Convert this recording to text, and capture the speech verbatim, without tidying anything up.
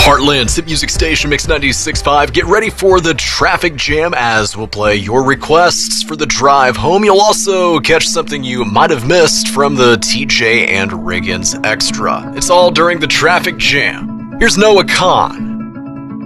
Heartland's hit music station, Mix ninety-six point five. Get ready for the traffic jam as we'll play your requests for the drive home. You'll also catch something you might have missed from the T J and Riggins Extra. It's all during the traffic jam. Here's Noah Khan